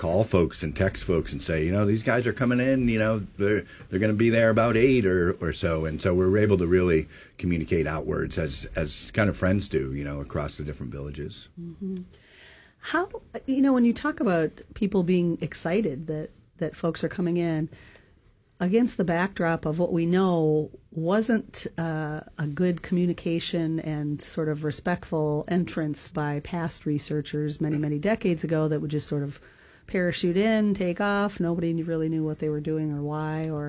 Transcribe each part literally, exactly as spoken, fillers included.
call folks and text folks and say, you know, these guys are coming in, you know, they're they're going to be there about eight or, or so. And so we're able to really communicate outwards as, as kind of friends do, you know, across the different villages. Mm-hmm. How, you know, when you talk about people being excited that, that folks are coming in, against the backdrop of what we know wasn't uh, a good communication and sort of respectful entrance by past researchers many, many decades ago that would just sort of parachute in, take off. Nobody really knew what they were doing or why. Or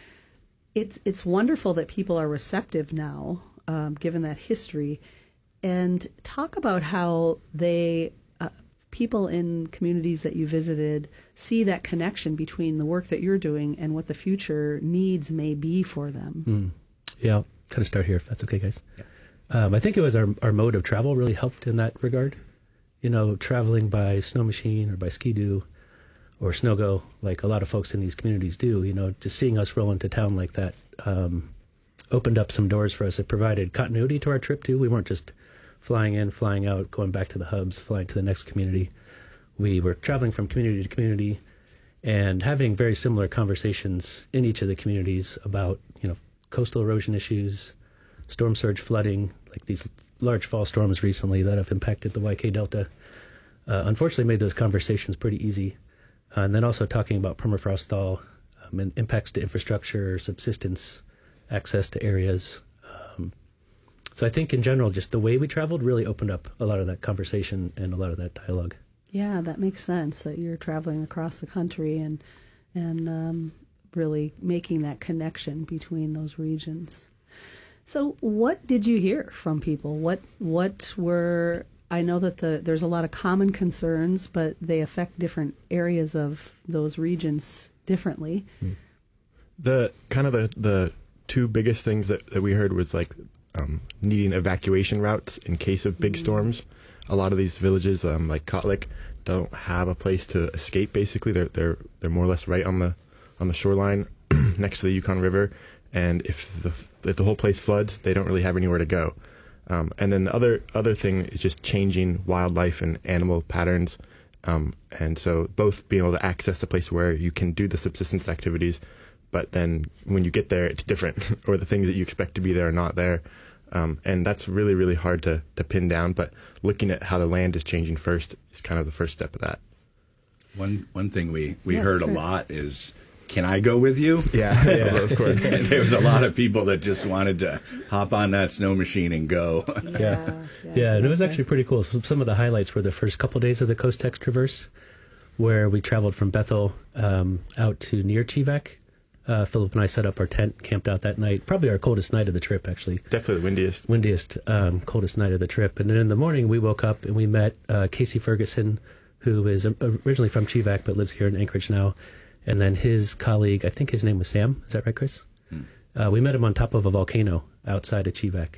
it's it's wonderful that people are receptive now, um, given that history, and talk about how they people in communities that you visited see that connection between the work that you're doing and what the future needs may be for them. Mm. Yeah, I'll kind of start here, if that's okay, guys. Yeah. Um, I think it was our, our mode of travel really helped in that regard. You know, traveling by snow machine or by ski-doo or snow-go, like a lot of folks in these communities do, you know, just seeing us roll into town like that um, opened up some doors for us. It provided continuity to our trip, too. We weren't just flying in, flying out, going back to the hubs, flying to the next community. We were traveling from community to community and having very similar conversations in each of the communities about, you know, coastal erosion issues, storm surge flooding, like these large fall storms recently that have impacted the Y K Delta. Uh, unfortunately made those conversations pretty easy. Uh, and then also talking about permafrost thaw um, and impacts to infrastructure, subsistence, access to areas. Um, So I think in general, just the way we traveled really opened up a lot of that conversation and a lot of that dialogue. Yeah, that makes sense that you're traveling across the country and and um, really making that connection between those regions. So what did you hear from people? What what were, I know that the there's a lot of common concerns, but they affect different areas of those regions differently. The kind of the, the two biggest things that, that we heard was like Um, needing evacuation routes in case of big storms. A lot of these villages, um, like Kotlik, don't have a place to escape. Basically, they're they're they're more or less right on the on the shoreline next to the Yukon River, and if the if the whole place floods, they don't really have anywhere to go. Um, and then the other other thing is just changing wildlife and animal patterns, um, and so both being able to access a place where you can do the subsistence activities, but then when you get there, it's different, or the things that you expect to be there are not there. Um, and that's really, really hard to, to pin down. But looking at how the land is changing first is kind of the first step of that. One one thing we, we Yes, heard Chris. a lot is, can I go with you? Yeah, yeah, of course. There was a lot of people that just wanted to hop on that snow machine and go. Yeah, Yeah, yeah, and it was actually pretty cool. So some of the highlights were the first couple days of the Coast Tex Traverse, where we traveled from Bethel um, out to near Chivak. Uh, Philip and I set up our tent, camped out that night. Probably our coldest night of the trip, actually. Definitely the windiest. Windiest, um, coldest night of the trip. And then in the morning, we woke up and we met uh, Casey Ferguson, who is originally from Chivak but lives here in Anchorage now. And then his colleague, I think his name was Sam. Is that right, Chris? Hmm. Uh, we met him on top of a volcano outside of Chivak.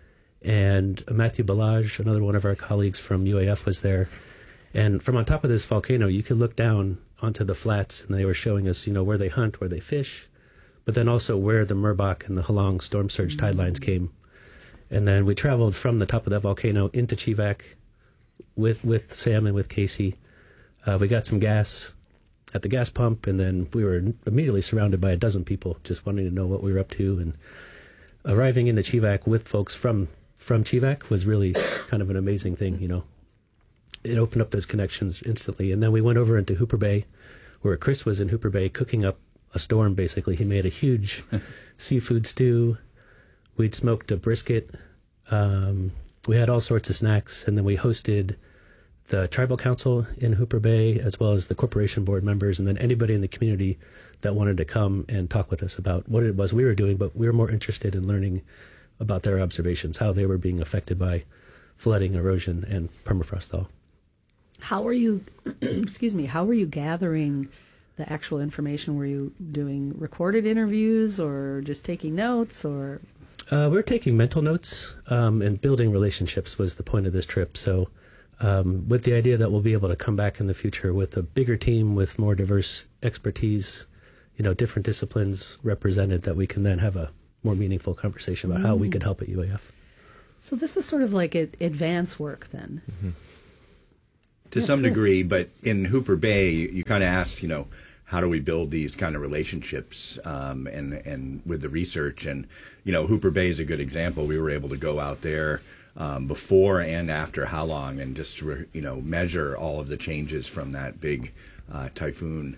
And Matthew Balaj, another one of our colleagues from U A F, was there. And from on top of this volcano, you could look down onto the flats, and they were showing us, you know, where they hunt, where they fish, but then also where the Murbach and the Halong storm surge tide lines came. And then we traveled from the top of that volcano into Chivak with with Sam and with Casey. Uh, we got some gas at the gas pump, and then we were immediately surrounded by a dozen people just wanting to know what we were up to. And arriving into Chivak with folks from, from Chivak was really kind of an amazing thing, you know. It opened up those connections instantly. And then we went over into Hooper Bay, where Chris was in Hooper Bay cooking up a storm, basically. He made a huge seafood stew. We'd smoked a brisket. Um, we had all sorts of snacks. And then we hosted the tribal council in Hooper Bay, as well as the corporation board members, and then anybody in the community that wanted to come and talk with us about what it was we were doing. But we were more interested in learning about their observations, how they were being affected by flooding, erosion, and permafrost thaw. How were you, excuse me, how were you gathering the actual information? Were you doing recorded interviews or just taking notes, or? Uh, we were taking mental notes, um, and building relationships was the point of this trip. So um, with the idea that we'll be able to come back in the future with a bigger team with more diverse expertise, you know, different disciplines represented, that we can then have a more meaningful conversation about mm. how we could help at U A F. So this is sort of like a, advance work then. Mm-hmm. to Yes, some Chris. degree, but in Hooper Bay, you, you kind of ask, you know, how do we build these kind of relationships um, and and with the research? And you know, Hooper Bay is a good example. We were able to go out there um, before and after Halong and just re, you know measure all of the changes from that big uh, typhoon.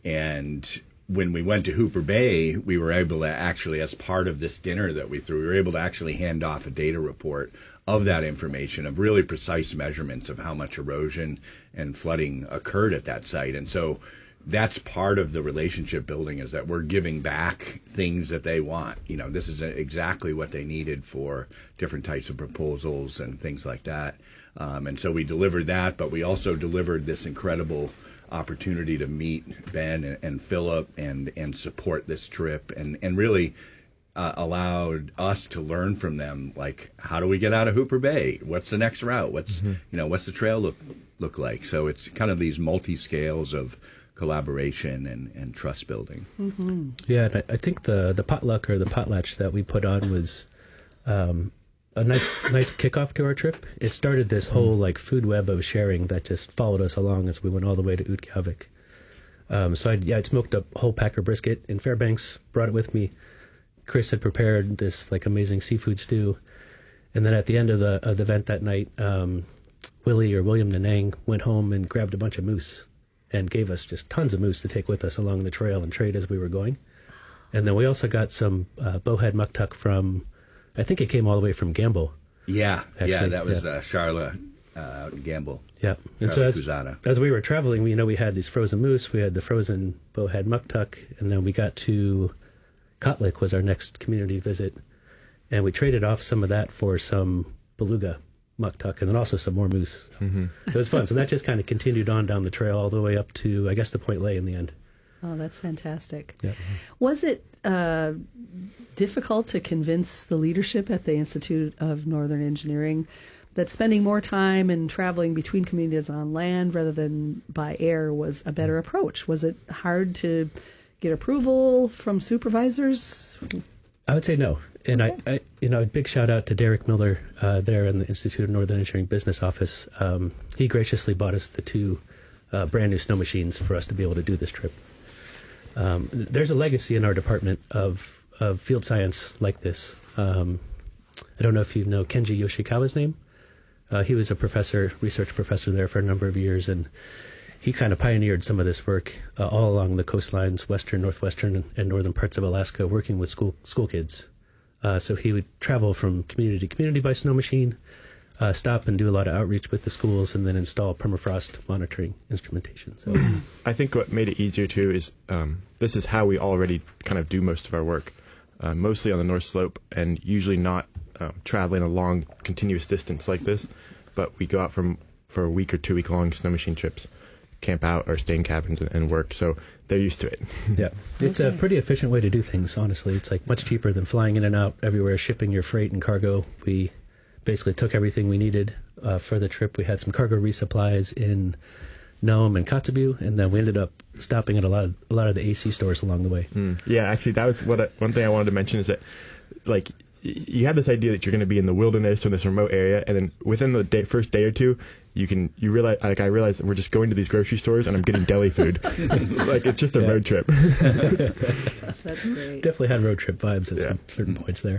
And when we went to Hooper Bay, we were able to actually, as part of this dinner that we threw, we were able to actually hand off a data report of that information, of really precise measurements of how much erosion and flooding occurred at that site. And so that's part of the relationship building, is that we're giving back things that they want. You know, this is exactly what they needed for different types of proposals and things like that. Um, and so we delivered that, but we also delivered this incredible opportunity to meet Ben and, and Philip and, and support this trip and, and really uh, allowed us to learn from them, like, how do we get out of Hooper Bay? What's the next route? What's, mm-hmm. you know, what's the trail look, look like? So it's kind of these multi-scales of collaboration and, and trust building. Mm-hmm. Yeah, and I, I think the, the potluck or the potlatch that we put on was um, a nice nice kickoff to our trip. It started this whole like food web of sharing that just followed us along as we went all the way to Utqiagvik. Um, so I yeah, I'd smoked a whole packer brisket in Fairbanks, brought it with me. Chris had prepared this like amazing seafood stew, and then at the end of the of the event that night, um, Willie or William Nanang went home and grabbed a bunch of moose and gave us just tons of moose to take with us along the trail and trade as we were going. And then we also got some uh, bowhead muktuk from, I think it came all the way from Gamble. Yeah, Actually, yeah, that was yeah. uh, Charla uh, Gamble. Yeah, and Charla so as, Kuzada. as we were traveling, we, you know, we had these frozen moose, we had the frozen bowhead muktuk, and then we got to Kotlik was our next community visit, and we traded off some of that for some beluga muktuk, and then also some more moose. Mm-hmm. It was fun. So that just kind of continued on down the trail all the way up to, I guess, the Point Lay in the end. Oh, that's fantastic. Yeah. Was it uh, difficult to convince the leadership at the Institute of Northern Engineering that spending more time and traveling between communities on land rather than by air was a better approach? Was it hard to get approval from supervisors? I would say no. And okay. I, I, you know, a big shout out to Derek Miller uh, there in the Institute of Northern Engineering Business Office. Um, he graciously bought us the two uh, brand new snow machines for us to be able to do this trip. Um, there's a legacy in our department of, of field science like this. Um, I don't know if you know Kenji Yoshikawa's name. Uh, he was a professor, research professor there for a number of years, and he kind of pioneered some of this work uh, all along the coastlines, western, northwestern, and, and northern parts of Alaska, working with school school kids. Uh, so he would travel from community to community by snow machine, uh, stop and do a lot of outreach with the schools, and then install permafrost monitoring instrumentation. So I think what made it easier too is um, this is how we already kind of do most of our work, uh, mostly on the North Slope, and usually not um, traveling a long continuous distance like this, but we go out from for a week or two week long snow machine trips, camp out or stay in cabins and, and work. So they're used to it. Yeah, it's okay. A pretty efficient way to do things, honestly. It's like much cheaper than flying in and out everywhere, shipping your freight and cargo. We basically took everything we needed uh, for the trip. We had some cargo resupplies in Nome and Kotzebue, and then we ended up stopping at a lot of, a lot of the A C stores along the way. Mm. Yeah, actually, that was what I, one thing I wanted to mention is that, like, you have this idea that you're going to be in the wilderness or this remote area, and then within the day, first day or two, you can you realize like I realized that we're just going to these grocery stores and I'm getting deli food. Like it's just a yeah. road trip. That's great. Definitely had road trip vibes at yeah. some certain points there.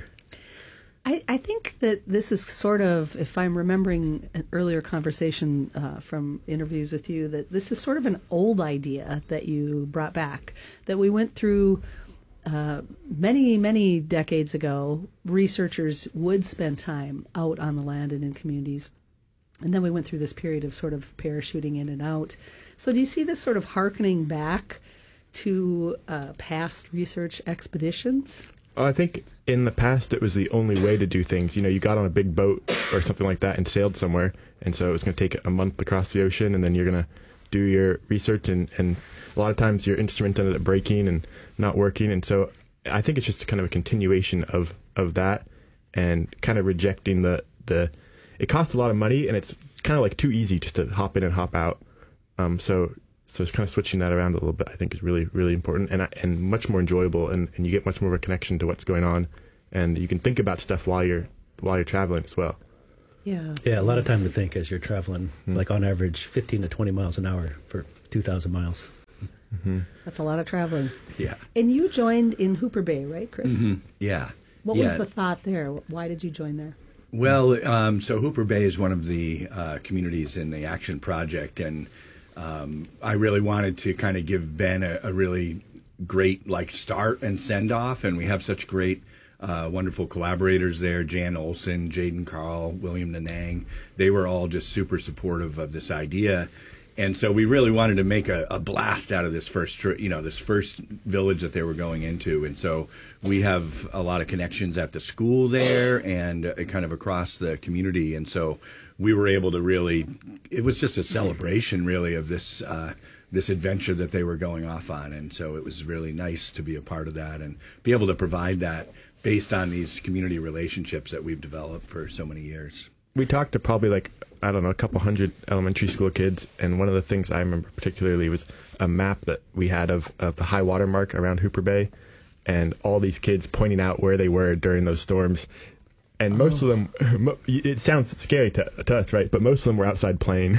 I, I think that this is sort of, if I'm remembering an earlier conversation uh, from interviews with you, that this is sort of an old idea that you brought back, that we went through uh, many, many decades ago. Researchers would spend time out on the land and in communities. And then we went through this period of sort of parachuting in and out. So do you see this sort of hearkening back to uh, past research expeditions? I think in the past it was the only way to do things. You know, you got on a big boat or something like that and sailed somewhere, and so it was going to take a month across the ocean, and then you're going to do your research, and, and a lot of times your instrument ended up breaking and not working, and so I think it's just kind of a continuation of, of that and kind of rejecting the, the it costs a lot of money, and it's kind of like too easy just to hop in and hop out. Um, so so it's kind of switching that around a little bit, I think, is really, really important and and much more enjoyable, and, and you get much more of a connection to what's going on, and you can think about stuff while you're while you're traveling as well. Yeah. Yeah, a lot of time to think as you're traveling, Mm. like on average fifteen to twenty miles an hour for two thousand miles. Mm-hmm. That's a lot of traveling. Yeah. And you joined in Hooper Bay, right, Chris? Mhm. Yeah. What Yeah. was the thought there? Why did you join there? Well, um, so Hooper Bay is one of the uh, communities in the Action Project, and um, I really wanted to kind of give Ben a, a really great like start and send off, and we have such great, uh, wonderful collaborators there: Jan Olson, Jaden Carl, William Nanang. They were all just super supportive of this idea. And so we really wanted to make a, a blast out of this first, tri- you know, this first village that they were going into. And so we have a lot of connections at the school there and uh, kind of across the community. And so we were able to really, it was just a celebration really of this, uh, this adventure that they were going off on. And so it was really nice to be a part of that and be able to provide that based on these community relationships that we've developed for so many years. We talked to probably like, I don't know, a couple hundred elementary school kids, and one of the things I remember particularly was a map that we had of, of the high water mark around Hooper Bay, and all these kids pointing out where they were during those storms. And oh. most of them, it sounds scary to, to us, right? But most of them were outside playing.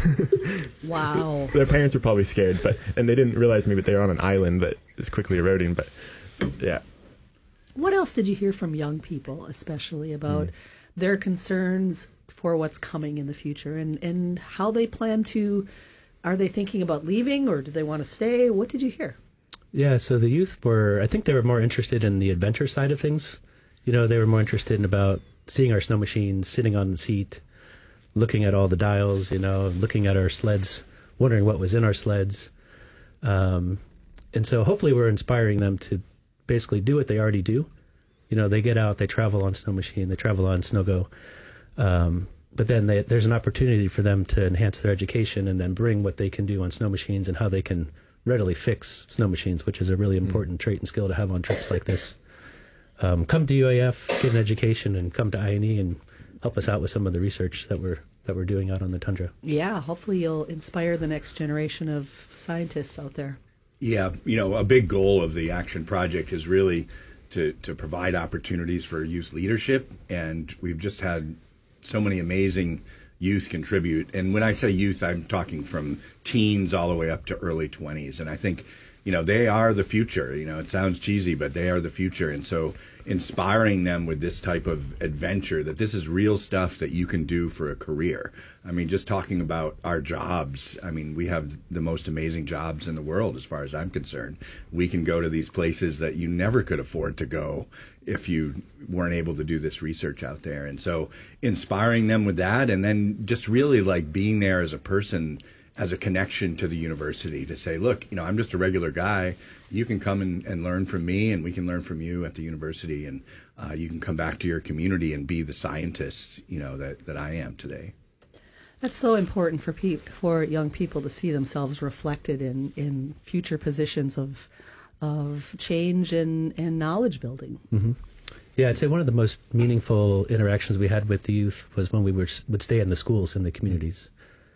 Wow. Their parents were probably scared, but and they didn't realize maybe they were on an island that is quickly eroding, but yeah. What else did you hear from young people, especially about mm. their concerns for what's coming in the future and, and how they plan to, are they thinking about leaving or do they want to stay? What did you hear? Yeah, so the youth were, I think they were more interested in the adventure side of things. You know, they were more interested in about seeing our snow machines, sitting on the seat, looking at all the dials, you know, looking at our sleds, wondering what was in our sleds. Um, and so hopefully we're inspiring them to basically do what they already do. You know, they get out, they travel on snow machine, they travel on SnowGo. Um, but then they, there's an opportunity for them to enhance their education and then bring what they can do on snow machines and how they can readily fix snow machines, which is a really important mm. trait and skill to have on trips like this. Um, come to U A F, get an education, and come to I N E and help us out with some of the research that we're that we're doing out on the tundra. Yeah, hopefully you'll inspire the next generation of scientists out there. Yeah, you know, a big goal of the Action Project is really to, to provide opportunities for youth leadership, and we've just had so many amazing youth contribute. And when I say youth, I'm talking from teens all the way up to early twenties. And I think, you know, they are the future. You know, it sounds cheesy, but they are the future. And so inspiring them with this type of adventure, that this is real stuff that you can do for a career. I mean, just talking about our jobs, I mean, we have the most amazing jobs in the world as far as I'm concerned. We can go to these places that you never could afford to go if you weren't able to do this research out there. And so inspiring them with that, and then just really like being there as a person, as a connection to the university to say, look, you know, I'm just a regular guy. You can come and, and learn from me, and we can learn from you at the university, and uh, you can come back to your community and be the scientist, you know, that, that I am today. That's so important for pe- for young people to see themselves reflected in, in future positions of of change and, and knowledge building. Mm-hmm. Yeah, I'd say one of the most meaningful interactions we had with the youth was when we were, would stay in the schools in the communities.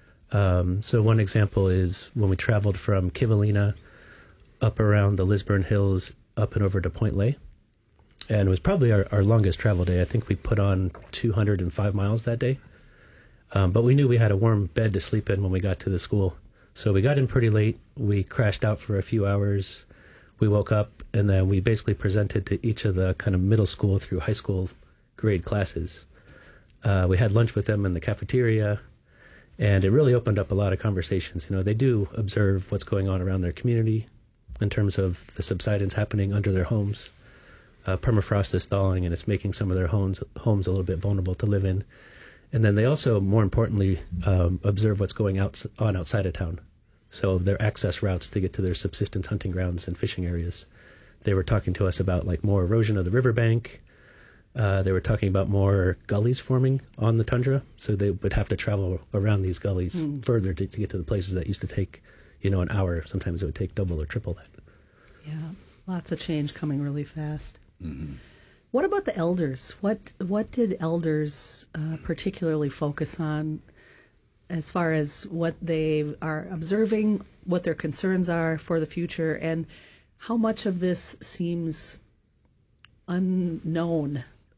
Um, so one example is when we traveled from Kivalina up around the Lisburn Hills up and over to Point Lay. And it was probably our, our longest travel day. I think we put on two hundred five miles that day. Um, but we knew we had a warm bed to sleep in when we got to the school. So we got in pretty late. We crashed out for a few hours. We woke up, and then we basically presented to each of the kind of middle school through high school grade classes. Uh, we had lunch with them in the cafeteria, and it really opened up a lot of conversations. You know, they do observe what's going on around their community in terms of the subsidence happening under their homes. Uh, permafrost is thawing, and it's making some of their homes homes a little bit vulnerable to live in. And then they also, more importantly, um, observe what's going out, on outside of town. So their access routes to get to their subsistence hunting grounds and fishing areas. They were talking to us about like more erosion of the riverbank. Uh, they were talking about more gullies forming on the tundra. So they would have to travel around these gullies mm. further to, to get to the places that used to take, you know, an hour. Sometimes it would take double or triple that. Yeah, lots of change coming really fast. Mm-hmm. What about the elders? What what did elders uh, particularly focus on as far as what they are observing, what their concerns are for the future, and how much of this seems unknown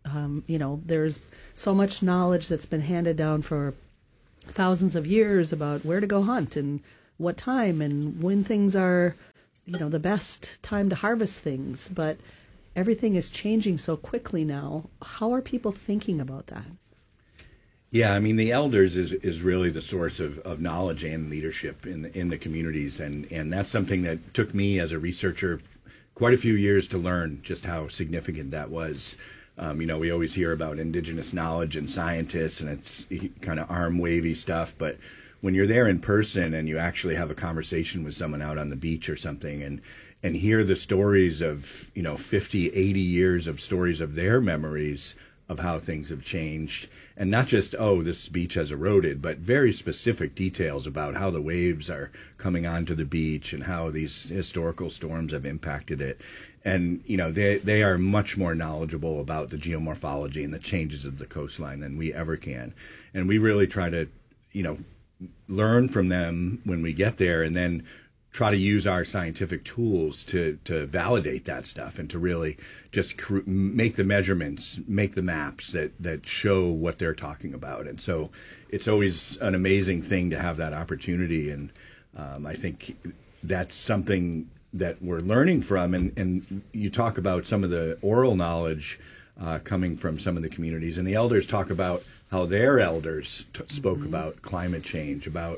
Um, you know, there's so much knowledge that's been handed down for thousands of years about where to go hunt and what time and when things are, you know, the best time to harvest things. But everything is changing so quickly now. How are people thinking about that? Yeah, I mean, the elders is, is really the source of, of knowledge and leadership in the, in the communities. And, and that's something that took me as a researcher quite a few years to learn just how significant that was. Um, you know, we always hear about indigenous knowledge and scientists, and it's kind of arm-wavy stuff. But when you're there in person and you actually have a conversation with someone out on the beach or something and and hear the stories of, you know, fifty, eighty years of stories of their memories of how things have changed, and not just, oh, this beach has eroded, but very specific details about how the waves are coming onto the beach and how these historical storms have impacted it. And, you know, they they are much more knowledgeable about the geomorphology and the changes of the coastline than we ever can. And we really try to, you know, learn from them when we get there, and then try to use our scientific tools to, to validate that stuff and to really just cr- make the measurements, make the maps that, that show what they're talking about. And so it's always an amazing thing to have that opportunity. And um, I think that's something that we're learning from. And, and you talk about some of the oral knowledge uh, coming from some of the communities. And the elders talk about how their elders t- spoke mm-hmm. about climate change, about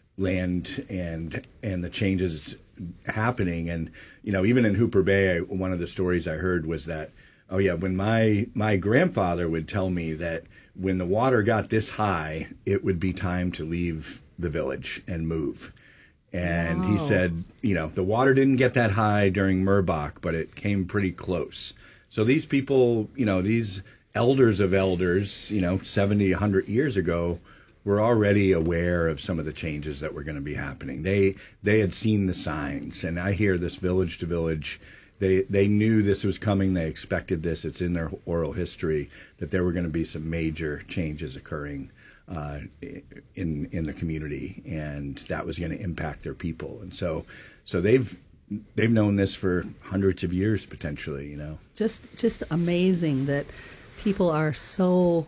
land and and the changes happening. And, you know, even in Hooper Bay, I, one of the stories I heard was that, oh yeah, when my my grandfather would tell me that when the water got this high, it would be time to leave the village and move. And wow. He said, you know, the water didn't get that high during Murbach, but it came pretty close. So these people, you know, these elders of elders, you know, seventy, one hundred years ago, were already aware of some of the changes that were going to be happening. They they had seen the signs, and I hear this village to village. They they knew this was coming. They expected this. It's in their oral history that there were going to be some major changes occurring uh, in in the community, and that was going to impact their people. And so so they've they've known this for hundreds of years potentially. You know, just just amazing that people are so.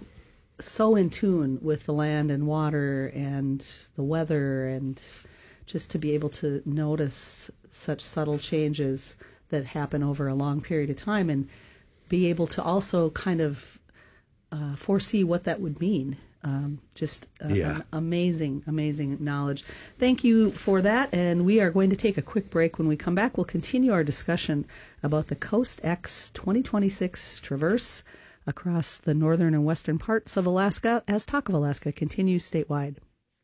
so in tune with the land and water and the weather, and just to be able to notice such subtle changes that happen over a long period of time, and be able to also kind of uh, foresee what that would mean. Um, just uh, yeah. an amazing, amazing knowledge. Thank you for that. And we are going to take a quick break. When we come back, we'll continue our discussion about the Coast X twenty twenty-six Traverse across the northern and western parts of Alaska as Talk of Alaska continues statewide.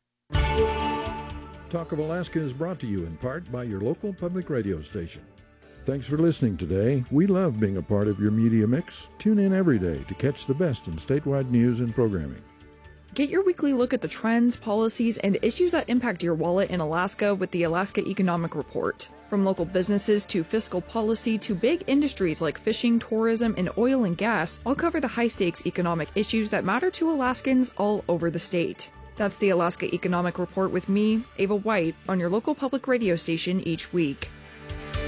Talk of Alaska is brought to you in part by your local public radio station. Thanks for listening today. We love being a part of your media mix. Tune in every day to catch the best in statewide news and programming. Get your weekly look at the trends, policies, and issues that impact your wallet in Alaska with the Alaska Economic Report. From local businesses to fiscal policy to big industries like fishing, tourism, and oil and gas, I'll cover the high-stakes economic issues that matter to Alaskans all over the state. That's the Alaska Economic Report with me, Ava White, on your local public radio station each week.